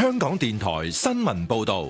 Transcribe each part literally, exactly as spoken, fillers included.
香港電台新聞報道。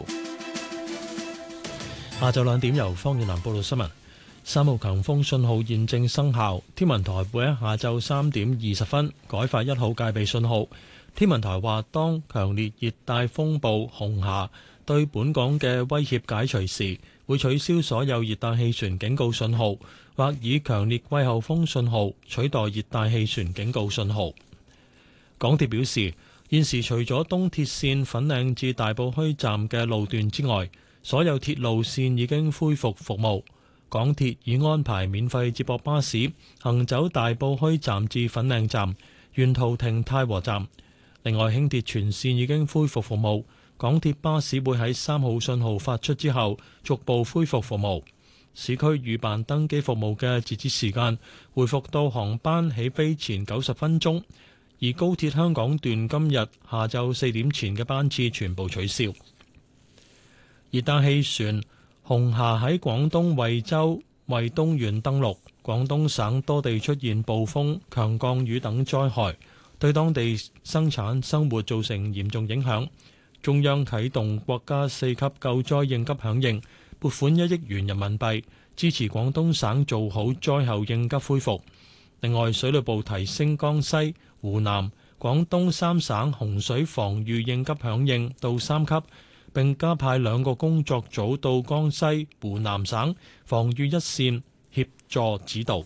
下晝兩點由方遠南報道新聞。三號強風信號現正生效，天文台會喺下晝三點二十分改發一號戒備信號。天文台話，當強烈熱帶風暴紅霞對本港嘅威脅解除時，會取消所有熱帶氣旋警告信號，或以強烈季候風信號取代熱帶氣旋警告信號。港鐵表示，現時除咗東鐵線粉嶺至大埔墟站嘅路段之外，所有鐵路線已經恢復服務。港鐵已安排免費接駁巴士行走大埔墟站至粉嶺站，沿途停太和站。另外，輕鐵全線已經恢復服務，港鐵巴士會喺三號信號發出之後逐步恢復服務。市區預辦登機服務嘅截止時間恢復到航班起飛前九十分鐘，而高鐵香港段今日下晝四點前嘅班次全部取消。熱帶氣旋紅霞喺廣東惠州惠東縣登陸，廣東省多地出現暴風、強降雨等災害，對當地生產生活造成嚴重影響。中央啟動國家四級救災應急響應，撥款一億元人民幣，支持廣東省做好災後應急恢復。另外，水利部提升江西、湖南、廣東三省洪水防禦應急響應到三級，並加派兩個工作組到江西、湖南省防禦一線協助指導。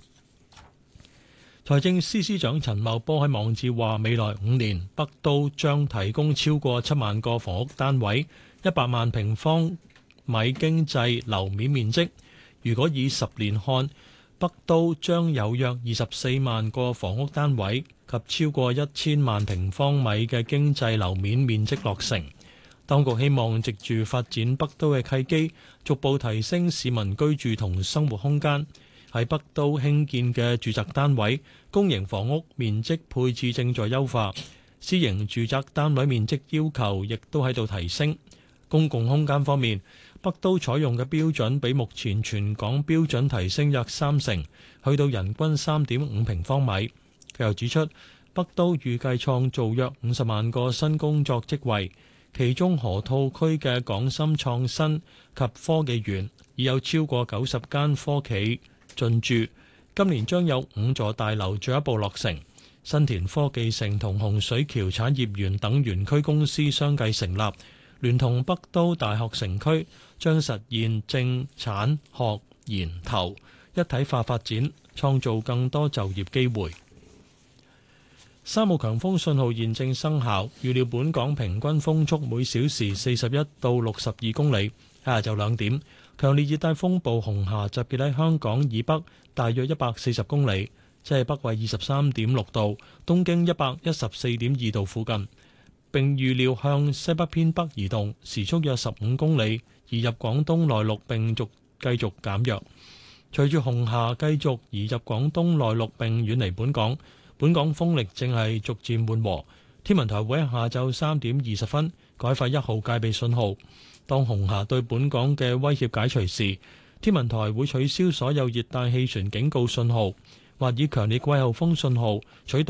財政司司長陳茂波喺網誌話，未來五年北都將提供超過七萬個房屋單位，一百萬平方米經濟樓面面積。如果以十年看，北都將有約二十四萬個房屋單位及超過一千萬平方米嘅經濟樓面面積落成。當局希望藉住發展北都嘅契機，逐步提升市民居住同生活空間。喺北都興建嘅住宅單位，公營房屋面積配置正在優化，私營住宅單位面積要求亦都喺度提升。公共空間方面，北都採用嘅標準比目前全港標準提升約三成，去到人均三點五平方米。佢又指出，北都預計創造約五十萬個新工作職位。其中河套區嘅港深創新及科技園已有超過九十間科企進駐，今年將有五座大樓進一步落成。新田科技城同洪水橋產業園等園區公司相繼成立，聯同北都大學城區，將實現政產學研投一體化發展，創造更多就業機會。三號強風信號現正生效，預料本港平均風速每小時四十一到六十二公里。下晝兩點，強烈熱帶風暴紅霞集結喺香港以北大約一百四十公里，即係北緯二十三點六度、東經一百一十四點二度附近。並預料向西北偏北移動，時速約十五公里，移入廣東內陸並續繼續減弱。隨住紅霞繼續移入廣東內陸並遠離本港，本港風力正係逐漸緩和。天文台會喺下晝三點二十分改發一號戒備信號。當紅霞對本港嘅威脅解除時，天文台會取消所有熱帶氣旋警告信號，或以強烈季候風信號取代